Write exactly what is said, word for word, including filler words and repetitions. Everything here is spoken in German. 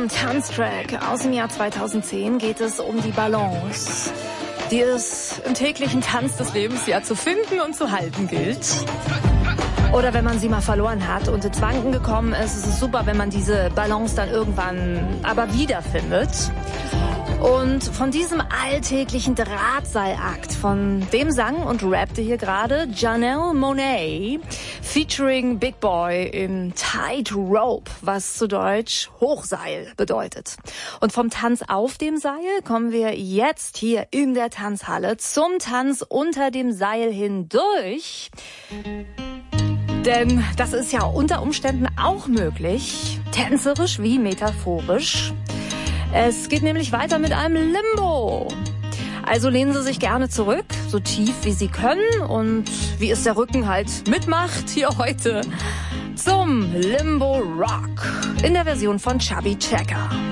diesem Tanztrack aus dem Jahr zweitausendzehn geht es um die Balance, die es im täglichen Tanz des Lebens ja zu finden und zu halten gilt. Oder wenn man sie mal verloren hat und ins Wanken gekommen ist, ist es super, wenn man diese Balance dann irgendwann aber wiederfindet. Und von diesem alltäglichen Drahtseilakt, von dem sang und rappte hier gerade Janelle Monáe featuring Big Boy in Tight Rope, was zu Deutsch Hochseil bedeutet. Und vom Tanz auf dem Seil kommen wir jetzt hier in der Tanzhalle zum Tanz unter dem Seil hindurch. Denn das ist ja unter Umständen auch möglich, tänzerisch wie metaphorisch. Es geht nämlich weiter mit einem Limbo. Also lehnen Sie sich gerne zurück, so tief wie Sie können und wie es der Rücken halt mitmacht hier heute zum Limbo Rock in der Version von Chubby Checker.